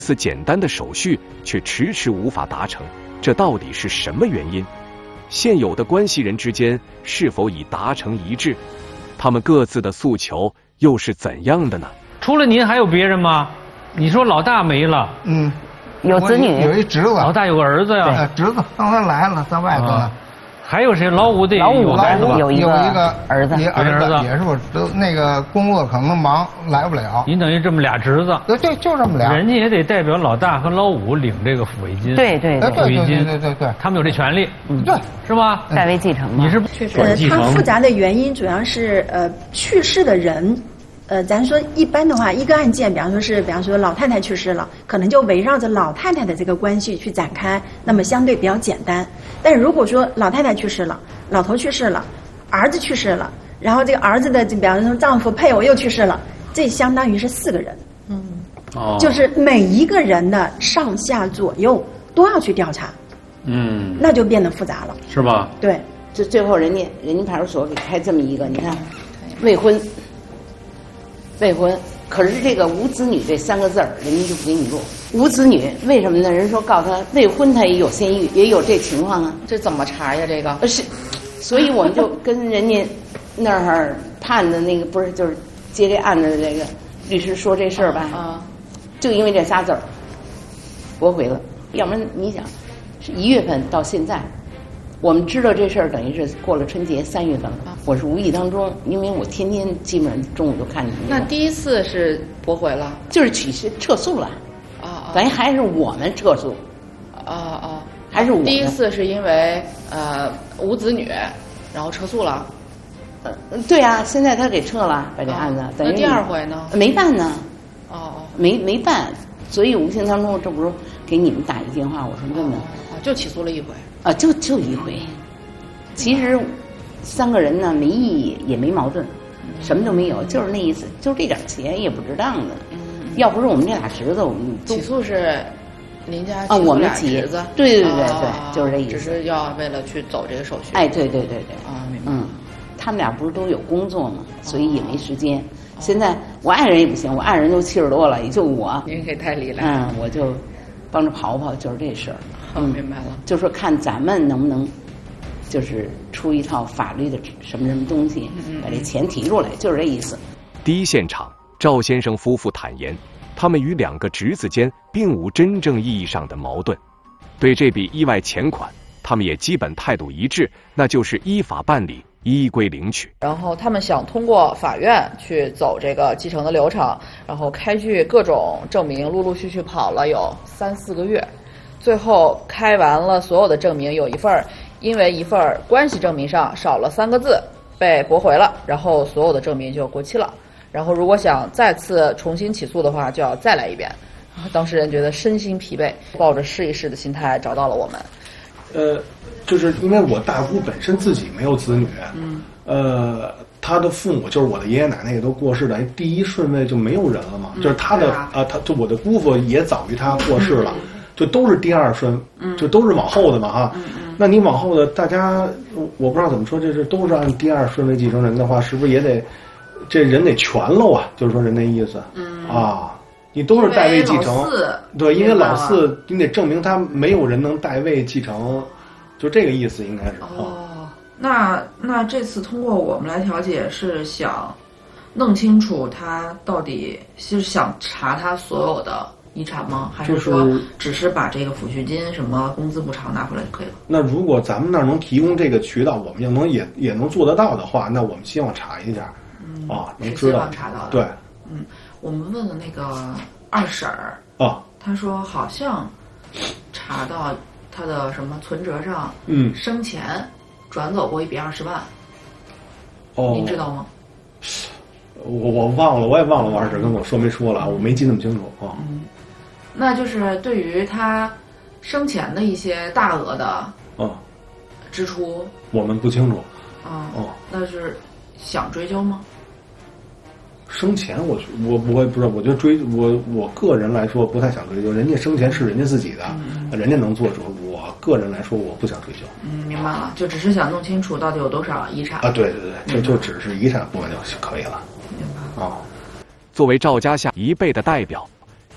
似简单的手续却迟迟无法达成，这到底是什么原因？现有的关系人之间是否已达成一致？他们各自的诉求又是怎样的呢？ 除了您还有别人吗？你说老大没了， 有子女， 有一侄子， 老大有个儿子呀， 侄子刚才来了，在外头呢。 还有谁？老五得有孩子吧？ 有一个儿子， 也是我那个工作可能忙来不了。 您等于这么俩侄子？ 对，就这么俩。 人家也得代表老大和老五领这个抚慰金。 对， 抚慰金， 对， 他们有这权利。 对， 是吧？ 代为继承嘛。 你是确实，它复杂的原因主要是去世的人。咱说一般的话，一个案件，比方说老太太去世了，可能就围绕着老太太的这个关系去展开，那么相对比较简单。但如果说老太太去世了，老头去世了，儿子去世了，然后这个儿子的，比方说丈夫、配偶又去世了，这相当于是4个人。就是每一个人的上下左右都要去调查。那就变得复杂了， 是吧？ 对， 就最后人家派出所给开这么一个，你看，未婚，可是这个无子女这3个字儿，人家就不给你录。无子女为什么呢？人说告诉他未婚，他也有先育，也有这情况啊。 这怎么查呀？这个是，所以我们就跟人家那儿判的那个不是，就是接这案子的这个律师说这事儿吧，就因为这仨字儿，驳回了。要不然你想，是1月份到现在。我们知道这事儿，等于是过了春节3月份了。我是无意当中，因为我天天基本上中午都看见。 那第一次是驳回了， 就是取消撤诉了。等于还是我们撤诉。还是我们。 第一次是因为无子女，然后撤诉了。 对啊，现在他给撤了，把这案子。 那第2回呢？ 没办呢。没办，所以无形当中，这不是给你们打一电话，我说问问。 就起诉了1回。 就1回，其实3个人呢没异议也没矛盾，什么都没有，就是那意思，就是这点钱也不值当的。要不是我们这俩侄子，我们起诉是您家我们侄子， 对，就是这意思， 只是要为了去走这个手续。 对明白。 他们俩不是都有工作嘛，所以也没时间。现在我爱人也不行，我爱人都70多了，也就我。 您给代理了。 我就帮着跑，就是这事儿。 明白了。 就说看咱们能不能，就是出一套法律的什么东西，把这钱提出来，就是这意思。 第一现场，赵先生夫妇坦言，他们与2个侄子间并无真正意义上的矛盾。对这笔意外钱款，他们也基本态度一致，那就是依法办理，依规领取。 然后他们想通过法院去走这个继承的流程，然后开具各种证明，陆陆续续跑了有3、4个月。最后开完了所有的证明，有一份因为一份关系证明上少了3个字被驳回了，然后所有的证明就过期了。然后如果想再次重新起诉的话，就要再来一遍。当事人觉得身心疲惫，抱着试一试的心态找到了我们。 就是因为我大姑本身自己没有子女，她的父母就是我的爷爷奶奶也都过世了，第1顺位就没有人了嘛，就是她的她就我的姑父也早于她过世了。就都是第2顺，就都是往后的嘛哈。那你往后的大家，我不知道怎么说，这是都是按第2顺位继承人的话，是不是也得这人得全喽啊？就是说人那意思。你都是代位继承，对，因为老4你得证明他没有人能代位继承，就这个意思应该是。 那这次通过我们来调解，是想弄清楚他到底是想查他所有的遗产吗？还是说只是把这个抚恤金什么工资补偿拿回来就可以了？ 那如果咱们那儿能提供这个渠道，我们也能做得到的话，那我们希望查一下。能知道。 希望查到的。 对。 我们问了那个2婶儿。他说好像查到他的什么存折上，生前转走过120万。您知道吗？ 我忘了，我也忘了我2婶跟我说没说了，我没记那么清楚啊。 那就是对于他生前的一些大额的支出， 我们不清楚。 那是想追究吗？ 生前我不知道，我就我个人来说不太想追究，人家生前是人家自己的，人家能做主。我个人来说，我不想追究。 明白了，就只是想弄清楚到底有多少遗产。 对，就只是遗产部分就可以了。 明白了。 作为赵家下一辈的代表，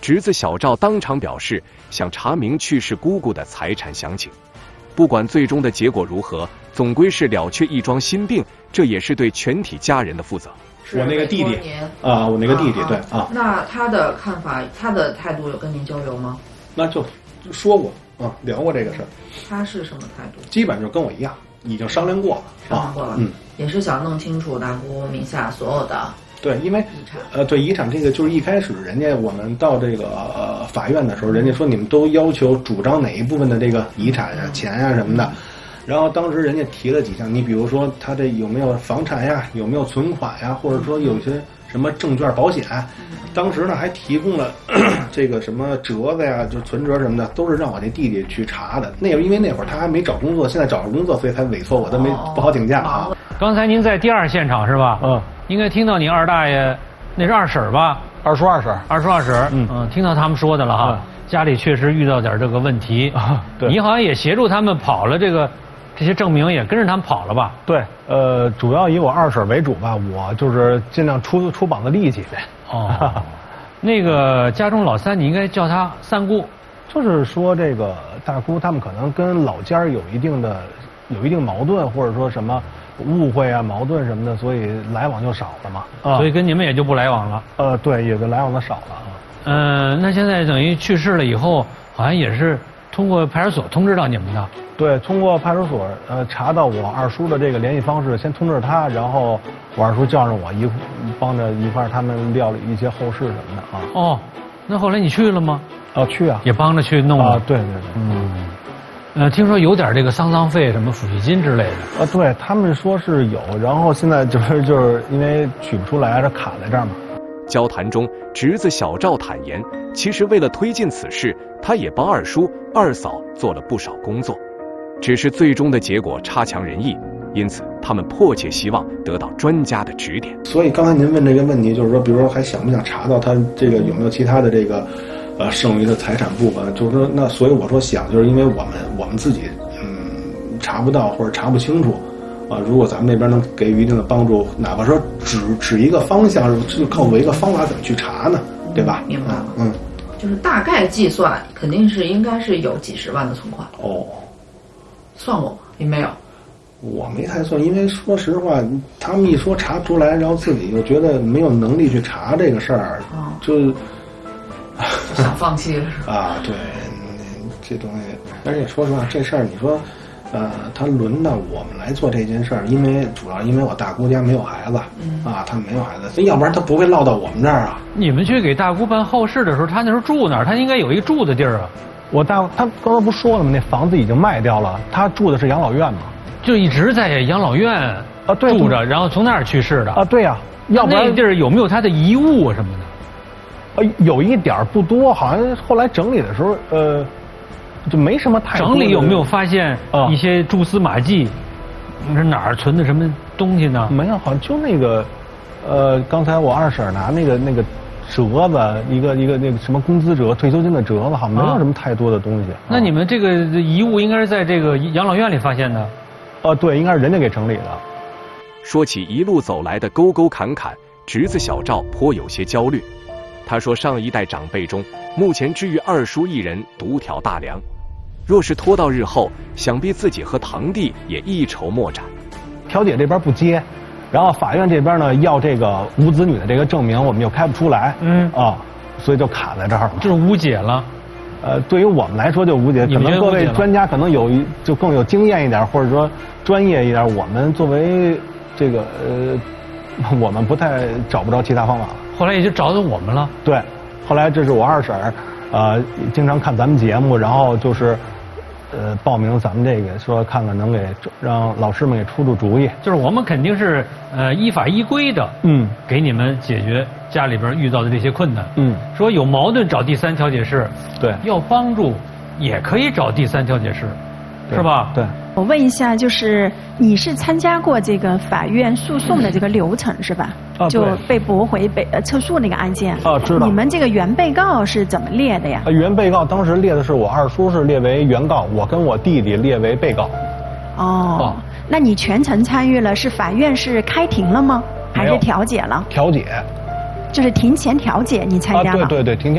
侄子小赵当场表示想查明去世姑姑的财产详情。不管最终的结果如何，总归是了却一桩心病，这也是对全体家人的负责。 我那个弟弟啊，我那个弟弟对啊。 那他的看法，他的态度有跟您交流吗？ 那就说过啊，聊过这个事儿。 他是什么态度？ 基本就跟我一样，已经商量过了。 商量过了，也是想弄清楚大姑名下所有的。 对，因为遗产这个就是一开始人家我们到这个法院的时候，人家说你们都要求主张哪一部分的这个遗产啊、钱啊什么的。然后当时人家提了几项，你比如说他这有没有房产呀，有没有存款呀，或者说有些什么证券、保险。当时呢还提供了这个什么折子呀，就存折什么的，都是让我这弟弟去查的。因为那会儿他还没找工作，现在找着工作，所以才委托我，都不好请假啊。 刚才您在第二现场是吧？应该听到你二大爷，那是二婶吧？ 二叔二婶， 听到他们说的了哈。家里确实遇到点这个问题啊。对，你好像也协助他们跑了这些证明，也跟着他们跑了吧？ 对，主要以我二婶为主吧，我就是尽量出膀子力气呗。 那个家中老三，你应该叫他三姑。 就是说这个大姑他们可能跟老家有一定矛盾，或者说什么误会啊、矛盾什么的，所以来往就少了嘛。 所以跟你们也就不来往了。 对，也就来往的少了。 那现在等于去世了以后，好像也是通过派出所通知到你们的。 对，通过派出所查到我二叔的这个联系方式，先通知他，然后我二叔叫上我帮着一块他们料理一些后事什么的啊。 那后来你去了吗？ 去啊， 也帮着去弄了。 对。 听说有点这个丧费、什么抚恤金之类的。 对他们说是有，然后现在就是因为取不出来，这卡在这儿嘛。 交谈中，侄子小赵坦言，其实为了推进此事，他也帮二叔、二嫂做了不少工作，只是最终的结果差强人意，因此他们迫切希望得到专家的指点。 所以刚才您问这个问题，就是说，比如说还想不想查到他这个有没有其他的这个剩余的财产部分？就是说，那所以我说想，就是因为我们自己查不到或者查不清楚。如果咱们那边能给予一定的帮助，哪怕说指一个方向，就告诉我一个方法怎么去查呢？对吧？ 明白了。就是大概计算，肯定是应该是有几十万的存款。算过吗？你没有？ 我没太算，因为说实话，他们一说查不出来，然后自己又觉得没有能力去查这个事儿，就想放弃了是吧？ 对，这东西，而且说实话，这事儿你说。他轮到我们来做这件事儿，主要因为我大姑家没有孩子，他们没有孩子，所以要不然他不会落到我们这儿啊。 你们去给大姑办后事的时候，他那时候住哪儿？他应该有一住的地儿啊。 他刚才不说了吗？那房子已经卖掉了，他住的是养老院嘛， 就一直在养老院住着，然后从那儿去世的。 对呀，要不然那地儿有没有他的遗物什么的？ 有一点不多，好像后来整理的时候，就没什么太多。 整理有没有发现一些蛛丝马迹？你说哪儿存的什么东西呢？ 没有，好像就那个，刚才我二婶拿那个折子，一个那个什么工资折、退休金的折子，好像没有什么太多的东西。 那你们这个遗物应该是在这个养老院里发现的？ 对，应该是人家给整理的。 说起一路走来的沟沟坎坎，侄子小赵颇有些焦虑。他说，上一代长辈中，目前只余二叔一人独挑大梁。若是拖到日后，想必自己和堂弟也一筹莫展。 调解这边不接，然后法院这边呢要这个无子女的这个证明，我们又开不出来，所以就卡在这儿了， 就是无解了。 对于我们来说就无解，可能各位专家可能就更有经验一点，或者说专业一点。我们作为这个我们找不着其他方法了。 后来也就找到我们了。 对，后来这是我二婶经常看咱们节目，然后就是报名咱们这个，说看看能让老师们给出主意。 就是我们肯定是依法依规的，给你们解决家里边遇到的这些困难。说有矛盾找第三调解室， 对， 要帮助也可以找第三调解室，是吧？ 对。 我问一下，就是你是参加过这个法院诉讼的这个流程是吧？就被驳回撤诉那个案件。 知道。 你们这个原被告是怎么列的呀？ 原被告当时列的是我二叔是列为原告，我跟我弟弟列为被告。 那你全程参与了？是法院是开庭了吗？还是调解了？ 调解。 就是庭前调解，你参加了？ 对，庭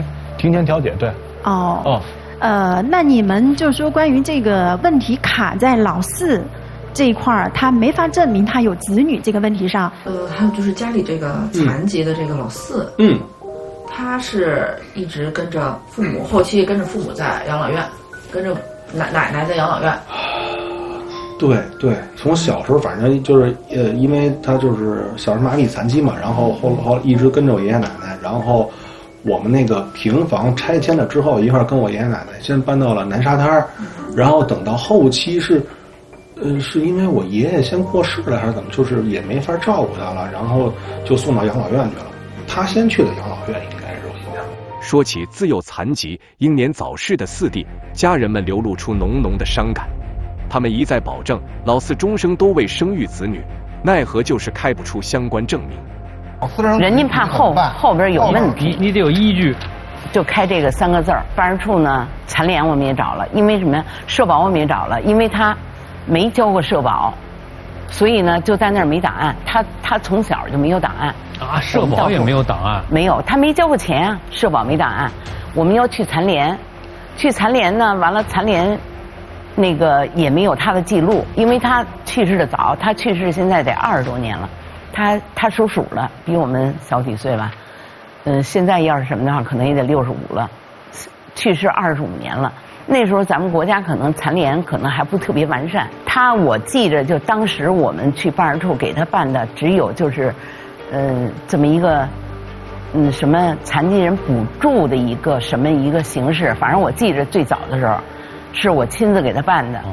庭前调解，对。 哦。那你们就说关于这个问题卡在老四这一块儿，他没法证明他有子女这个问题上。 还有就是家里这个残疾的这个老四，他是一直跟着父母，后期跟着父母在养老院，跟着奶奶在养老院。 对，从小时候反正就是因为他就是小儿麻痹残疾嘛，然后后一直跟着我爷爷奶奶，然后我们那个平房拆迁了之后，一块跟我爷爷奶奶先搬到了南沙滩，然后等到后期是因为我爷爷先过世了还是怎么，就是也没法照顾他了，然后就送到养老院去了。他先去的养老院，应该是我印象。 说起自幼残疾、英年早逝的四弟，家人们流露出浓浓的伤感。他们一再保证老四终生都未生育子女，奈何就是开不出相关证明。 人家怕后边有问题， 你得有依据。 就开这个3个字儿。办事处呢，残联我们也找了，因为什么呀？社保我们也找了，因为他没交过社保，所以呢就在那儿没档案。他从小就没有档案啊，社保也没有档案。 没有，他没交过钱啊，社保没档案。我们要去残联，呢，完了残联那个也没有他的记录，因为他去世的早，他去世现在得20多年了。他属鼠了，比我们小几岁吧。现在要是什么的话，可能也得65了，去世25年了。那时候咱们国家可能残联可能还不特别完善。我记着，就当时我们去办事处给他办的，只有就是，这么一个，什么残疾人补助的一个什么一个形式。反正我记着最早的时候，是我亲自给他办的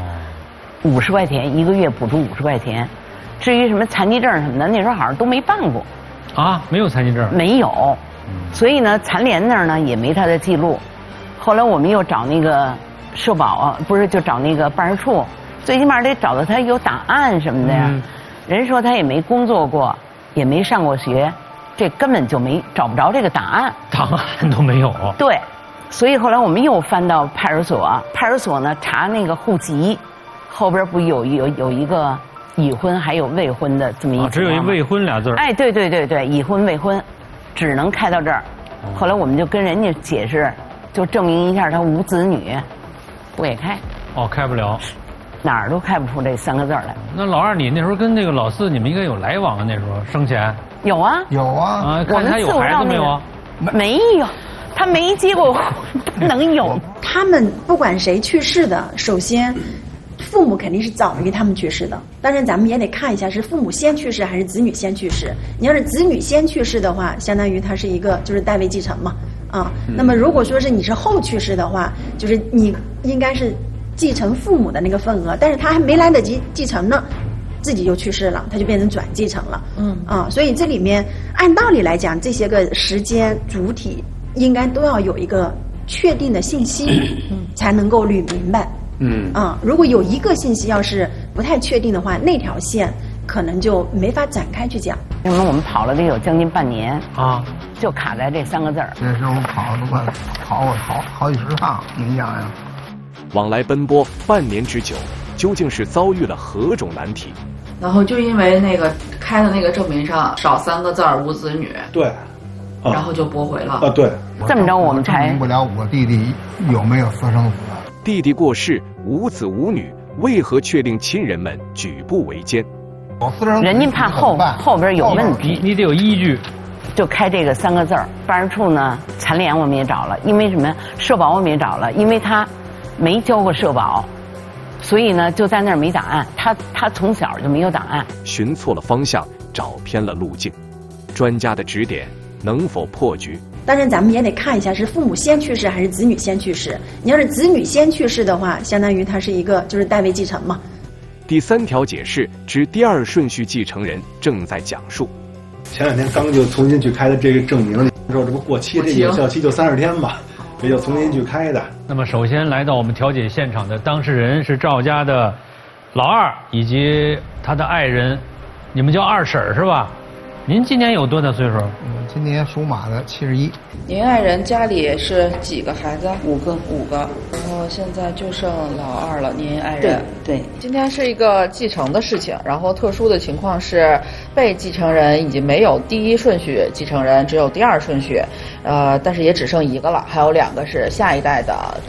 ，50块钱1个月，补助50块钱。至于什么残疾证什么的，那时候好像都没办过。 啊，没有残疾证？ 没有。所以呢，残联那儿呢也没他的记录。后来我们又找那个社保啊，不是就找那个办事处，最起码得找到他有档案什么的呀。人说他也没工作过，也没上过学，这根本就找不着这个档案。 档案都没有。 对，所以后来我们又翻到派出所，派出所呢查那个户籍，后边不有一个已婚还有未婚的这么一只有一未婚俩字儿。 哎，对，已婚未婚，只能开到这儿。后来我们就跟人家解释，就证明一下他无子女，不给开。 开不了， 哪儿都开不出这3个字来。 那老二，你那时候跟那个老四，你们应该有来往啊？那时候生前有啊， 看他有孩子没有啊？ 没有，他没结过婚，能有？ 他们不管谁去世的，首先父母肯定是早于他们去世的，当然咱们也得看一下是父母先去世还是子女先去世。你要是子女先去世的话，相当于他是一个就是代位继承嘛，那么如果说是你是后去世的话，就是你应该是继承父母的那个份额，但是他还没来得及继承呢，自己就去世了，他就变成转继承了。所以这里面按道理来讲，这些个时间主体应该都要有一个确定的信息，才能够捋明白。如果有一个信息要是不太确定的话，那条线可能就没法展开去讲。 因为我们跑了得有将近半年就卡在这3个字儿。 那时候跑过好几十趟，你想想， 往来奔波半年之久，究竟是遭遇了何种难题？ 然后就因为那个开的那个证明上少3个字儿无子女， 对， 然后就驳回了。 对， 这么着我们才证明不了我弟弟有没有私生子。 弟弟过世，无子无女，为何却令亲人们举步维艰？ 人家怕后边有问题， 你得有依据。 就开这个3个字儿。办事处呢，残联我们也找了，因为什么呀？社保我们也找了，因为他没交过社保，所以呢就在那儿没档案。他从小就没有档案。 寻错了方向，找偏了路径，专家的指点能否破局？ 当然咱们也得看一下是父母先去世还是子女先去世。你要是子女先去世的话，相当于他是一个就是代位继承嘛。 第3条解释之第2顺序继承人正在讲述。 前2天刚就重新去开的这个证明，之后这不过期，这有效期就30天嘛，这就重新去开的。 那么首先来到我们调解现场的当事人是赵家的老二以及他的爱人，你们叫二婶是吧？ 您今年有多大岁数？ 今年属马的，71。 您爱人家里是几个孩子 ？5个。 然后现在就剩老二了，您爱人。 对。 今天是一个继承的事情，然后特殊的情况是被继承人已经没有第一顺序继承人，只有第二顺序，但是也只剩一个了，还有2个是下一代的。